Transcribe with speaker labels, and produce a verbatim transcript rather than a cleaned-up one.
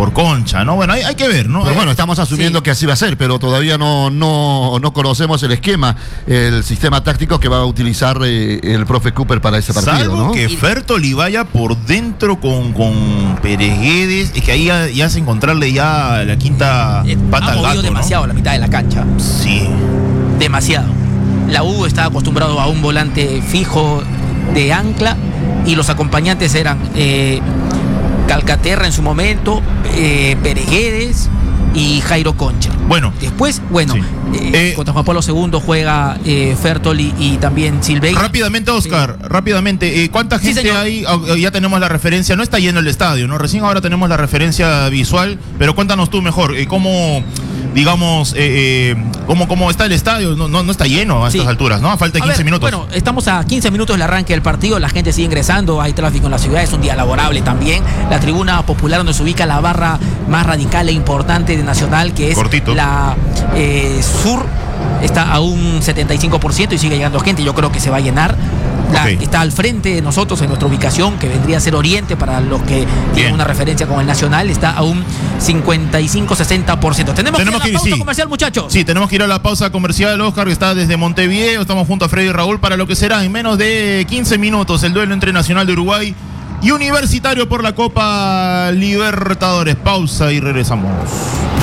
Speaker 1: por Concha, ¿no? Bueno, hay, hay que ver, ¿no?
Speaker 2: Pero bueno, estamos asumiendo sí. que así va a ser, pero todavía no, no, no conocemos el esquema, el sistema táctico que va a utilizar eh, el profe Cooper para ese partido,
Speaker 1: Salvo
Speaker 2: ¿no?
Speaker 1: que Fertoli vaya por dentro con, con Pérez Guedes, es que ahí ya, ya hace encontrarle ya la quinta
Speaker 3: eh,
Speaker 1: pata al gato,
Speaker 3: ha movido demasiado, ¿no? La mitad de la cancha.
Speaker 1: Sí.
Speaker 3: Demasiado. La U está acostumbrado a un volante fijo de ancla y los acompañantes eran eh, Calcaterra en su momento, eh, Pérez Guedes y Jairo Concha.
Speaker 1: Bueno.
Speaker 3: Después, bueno, sí. eh, eh, contra Juan Pablo segundo juega eh, Fertoli y también Silveira.
Speaker 1: Rápidamente, Oscar, sí. rápidamente, eh, ¿cuánta gente sí, hay? Ya tenemos la referencia, no está lleno el estadio, ¿no? Recién ahora tenemos la referencia visual, pero cuéntanos tú mejor, eh, ¿cómo, digamos, eh, eh, cómo, cómo está el estadio? No, no, no está lleno a sí. estas alturas, ¿no? A falta de quince a ver, minutos.
Speaker 3: Bueno, estamos a quince minutos del arranque del partido, la gente sigue ingresando, hay tráfico en la ciudad, es un día laborable también. La tribuna popular donde se ubica la barra más radical e importante de Nacional, que es
Speaker 1: Cortito.
Speaker 3: la eh, sur, está a un setenta y cinco por ciento y sigue llegando gente, yo creo que se va a llenar. La, okay. Está al frente de nosotros en nuestra ubicación, que vendría a ser Oriente para los que Bien. tienen una referencia con el Nacional, está a un cincuenta y cinco a sesenta por ciento. Tenemos, tenemos que ir a la pausa sí. comercial, muchachos.
Speaker 1: Sí, tenemos que ir a la pausa comercial, Oscar, que está desde Montevideo. Estamos junto a Freddy y Raúl para lo que será en menos de quince minutos el duelo entre Nacional de Uruguay y Universitario por la Copa Libertadores. Pausa y regresamos.